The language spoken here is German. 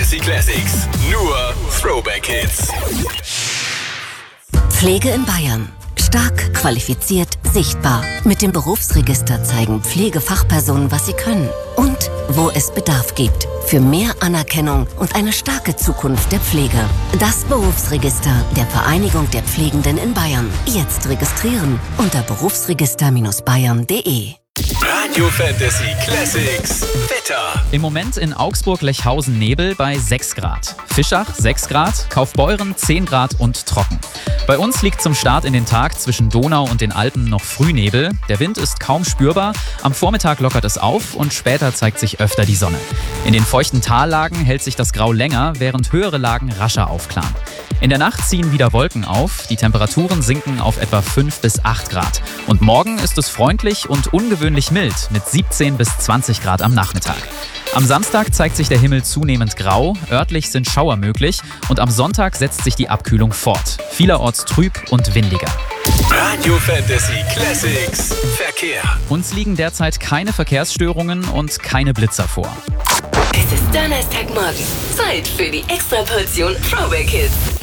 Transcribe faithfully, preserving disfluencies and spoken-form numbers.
Fantasy Classics. Nur Throwback Hits. Pflege in Bayern. Stark, qualifiziert, sichtbar. Mit dem Berufsregister zeigen Pflegefachpersonen, was sie können und wo es Bedarf gibt. Für mehr Anerkennung und eine starke Zukunft der Pflege. Das Berufsregister der Vereinigung der Pflegenden in Bayern. Jetzt registrieren unter berufsregister Bindestrich bayern punkt de. Radio Fantasy Classics. Wetter. Im Moment in Augsburg-Lechhausen Nebel bei sechs Grad. Fischach sechs Grad, Kaufbeuren zehn Grad und trocken. Bei uns liegt zum Start in den Tag zwischen Donau und den Alpen noch Frühnebel. Der Wind ist kaum spürbar. Am Vormittag lockert es auf und später zeigt sich öfter die Sonne. In den feuchten Tallagen hält sich das Grau länger, während höhere Lagen rascher aufklaren. In der Nacht ziehen wieder Wolken auf. Die Temperaturen sinken auf etwa fünf bis acht Grad. Und morgen ist es freundlich und ungewöhnlich mild mit siebzehn bis zwanzig Grad am Nachmittag. Am Samstag zeigt sich der Himmel zunehmend grau, örtlich sind Schauer möglich und am Sonntag setzt sich die Abkühlung fort. Vielerorts trüb und windiger. Radio Fantasy Classics. Verkehr. Uns liegen derzeit keine Verkehrsstörungen und keine Blitzer vor. Es ist Donnerstagmorgen. Zeit für die Extraportion Throwback Hits.